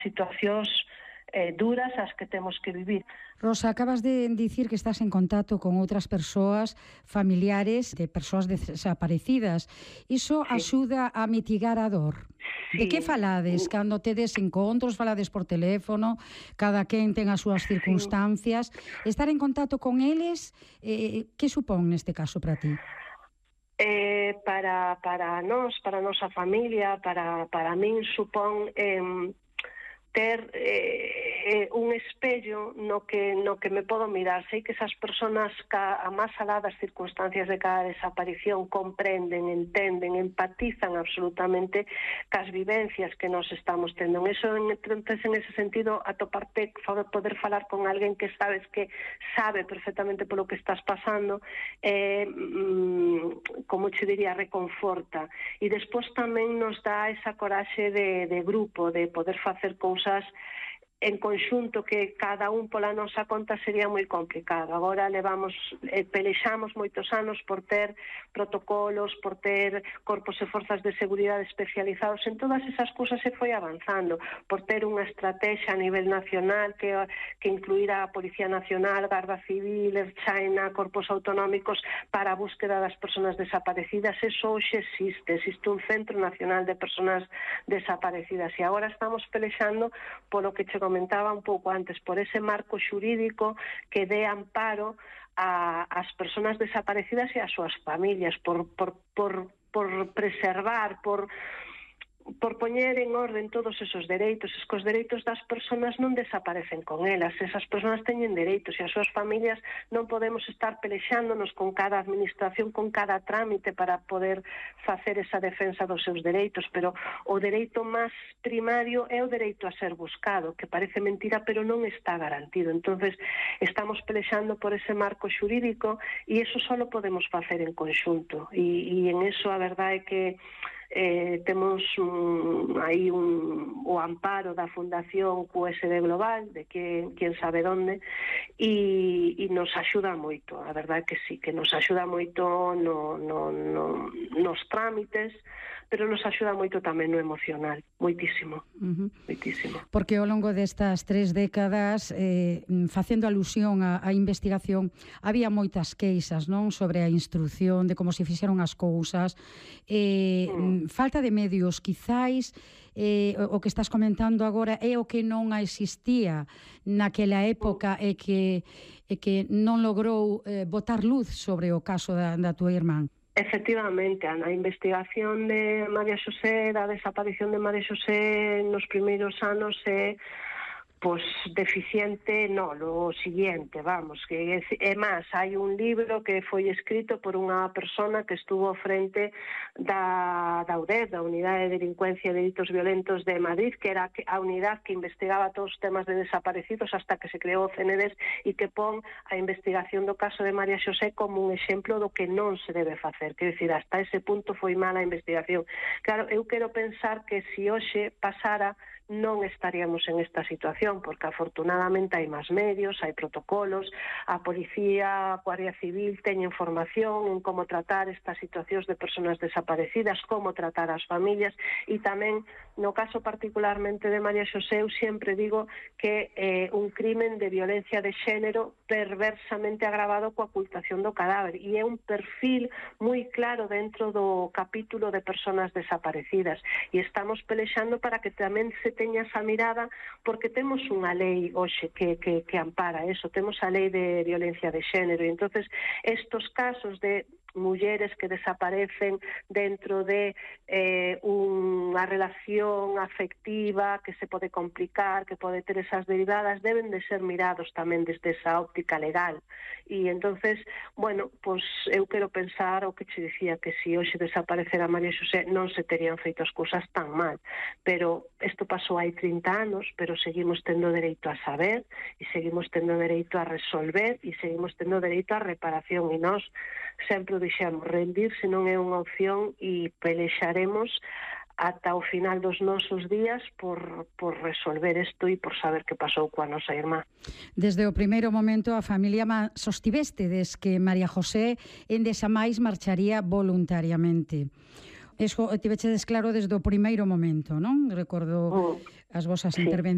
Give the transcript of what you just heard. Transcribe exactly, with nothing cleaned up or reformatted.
situacións eh, duras as que temos que vivir. Rosa, acabas de dicir que estás en contacto con outras persoas, familiares de persoas desaparecidas. Iso Sí. axuda a mitigar a dor? Sí. De que falades? Cando tedes encontros, falades por teléfono, cada quen ten as súas circunstancias. Sí. Estar en contacto con eles, eh, que supón neste caso para ti? Eh, para, para nós, para a nosa familia, para, para min supón eh, ter eh, un espello no que no que me podo mirar. Sei que esas persoas ca, a máis alá das circunstancias de cada desaparición comprenden, entenden, empatizan absolutamente cas vivencias que nos estamos tendo. En eso, entonces, en ese sentido, atoparte, poder falar con alguén que sabes que sabe perfectamente polo que estás pasando, eh, mm, como che diría, reconforta. E despois tamén nos dá esa coraxe de, de grupo, de poder facer cousas en conxunto que cada un pola nosa conta sería moi complicado. Agora levamos, eh, pelexamos moitos anos por ter protocolos, por ter corpos e forzas de seguridade especializados en todas esas cousas, se foi avanzando, por ter unha estrategia a nivel nacional que, que incluíra a Policía Nacional, Garda Civil, Erchaina, corpos autonómicos para a búsqueda das persoas desaparecidas. Eso hoxe existe, existe un Centro Nacional de Persoas Desaparecidas e agora estamos pelexando polo que chegou comentaba un pouco antes, por ese marco xurídico que dé amparo a, ás persoas desaparecidas e ás súas familias, por, por, por, por preservar, por por poñer en orden todos esos dereitos. Es que os dereitos das persoas non desaparecen con elas, esas persoas teñen dereitos e as súas familias non podemos estar pelexándonos con cada administración, con cada trámite para poder facer esa defensa dos seus dereitos, pero o dereito máis primario é o dereito a ser buscado, que parece mentira, pero non está garantido. Entonces, estamos pelexando por ese marco xurídico e eso só podemos facer en conxunto. E, e en eso a verdade é que Eh, temos um, aí un, o amparo da Fundación Q S D Global, de que, quen sabe onde, e, e nos axuda moito, a verdade que sí, que nos axuda moito no, no, no, nos trámites, pero nos axuda moito tamén no emocional, moitísimo, uh-huh. moitísimo. Porque ao longo destas tres décadas, eh, facendo alusión á, á investigación, había moitas queixas, non, sobre a instrucción, de como se fixeron as cousas, eh, mm. falta de medios, quizáis, eh, o que estás comentando agora é o que non existía naquela época e que, e que non logrou eh, botar luz sobre o caso da, da tua irmán. Efectivamente, a investigación de María Xosé, da desaparición de María Xosé nos primeiros anos é pois deficiente, no, lo siguiente, vamos, que é, é máis, hai un libro que foi escrito por unha persona que estuvo frente da, da U D E D, da Unidade de Delincuencia e Delitos Violentos de Madrid, que era a unidade que investigaba todos os temas de desaparecidos hasta que se creou o C N D E S e que pon a investigación do caso de María Xosé como un exemplo do que non se debe facer. Quero dicir, hasta ese punto foi mala a investigación. Claro, eu quero pensar que se hoxe pasara non estaríamos en esta situación, porque afortunadamente hai máis medios, hai protocolos, a Policía, a Guardia Civil teñen formación en como tratar estas situacións de persoas desaparecidas, como tratar as familias, e tamén, no caso particularmente de María Xosé, eu sempre digo que é eh, un crimen de violencia de xénero perversamente agravado coa ocultación do cadáver, e é un perfil moi claro dentro do capítulo de persoas desaparecidas, e estamos pelexando para que tamén se teña esa mirada, porque temos unha lei hoxe que, que, que ampara eso, temos a lei de violencia de xénero, e entonces estos casos de mulleres que desaparecen dentro de eh, unha relación afectiva que se pode complicar, que pode ter esas derivadas, deben de ser mirados tamén desde esa óptica legal. E entonces, bueno, pues eu quero pensar o que che dicía, que se hoxe desaparecera María Xosé non se terían feito as cousas tan mal, pero isto pasou hai trinta anos, pero seguimos tendo dereito a saber e seguimos tendo dereito a resolver e seguimos tendo dereito a reparación, e nós sempre dixemos, rendirse non é unha opción e pelexaremos ata o final dos nosos días por, por resolver isto e por saber que pasou coa nosa irmá. Desde o primeiro momento a familia sostivestedes que María José endexamais marcharía voluntariamente. Eso tivechedes claro desde o primeiro momento, non? Recordo mm. as vosas sí. intervencións.